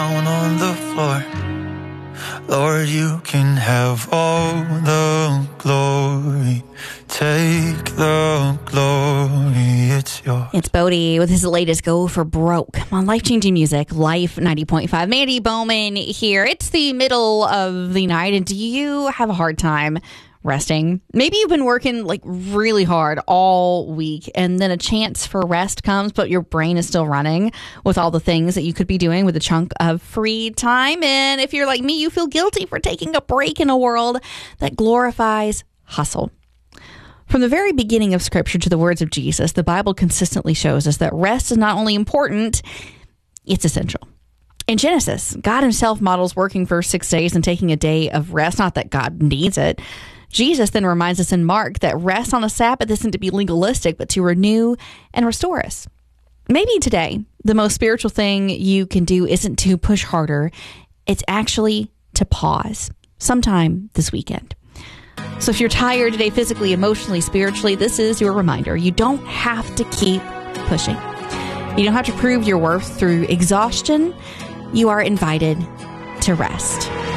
Down on the floor, Lord, you can have all the glory. Take the glory, it's yours. It's Bodie with his latest Go for Broke on Life-Changing Music, Life 90.5. Mandy Bowman here. It's the middle of the night, and do you have a hard time resting? Maybe you've been working like really hard all week, and then a chance for rest comes, but your brain is still running with all the things that you could be doing with a chunk of free time. And if you're like me, you feel guilty for taking a break in a world that glorifies hustle. From the very beginning of Scripture to the words of Jesus, the Bible consistently shows us that rest is not only important, it's essential. In Genesis, God himself models working for 6 days and taking a day of rest, not that God needs it. Jesus then reminds us in Mark that rest on a Sabbath isn't to be legalistic, but to renew and restore us. Maybe today, the most spiritual thing you can do isn't to push harder. It's actually to pause sometime this weekend. So if you're tired today, physically, emotionally, spiritually, this is your reminder. You don't have to keep pushing. You don't have to prove your worth through exhaustion. You are invited to rest.